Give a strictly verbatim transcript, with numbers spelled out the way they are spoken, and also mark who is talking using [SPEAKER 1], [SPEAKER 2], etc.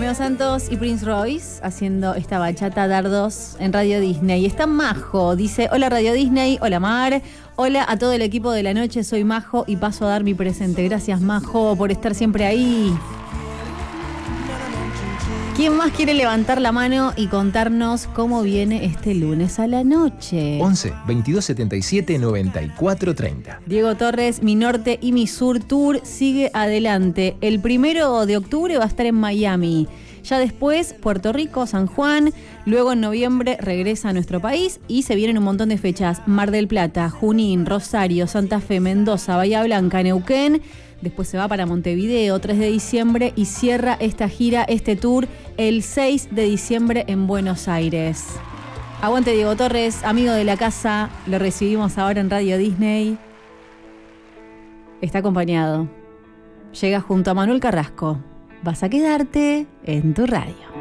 [SPEAKER 1] Romeo Santos y Prince Royce haciendo esta bachata dardos en Radio Disney. Está Majo, dice: hola Radio Disney, hola Mar, hola a todo el equipo de la noche, soy Majo y paso a dar mi presente. Gracias Majo por estar siempre ahí. ¿Quién más quiere levantar la mano y contarnos cómo viene este lunes a la noche?
[SPEAKER 2] once, veintidós setenta y siete, noventa y cuatro treinta.
[SPEAKER 1] Diego Torres, Mi Norte y Mi Sur Tour sigue adelante. El primero de octubre va a estar en Miami. Ya después, Puerto Rico, San Juan. Luego en noviembre regresa a nuestro país y se vienen un montón de fechas. Mar del Plata, Junín, Rosario, Santa Fe, Mendoza, Bahía Blanca, Neuquén. Después se va para Montevideo, tres de diciembre, y cierra esta gira, este tour, el seis de diciembre en Buenos Aires. Aguante Diego Torres, amigo de la casa, lo recibimos ahora en Radio Disney. Está acompañado. Llega junto a Manuel Carrasco. Vas a quedarte en tu radio.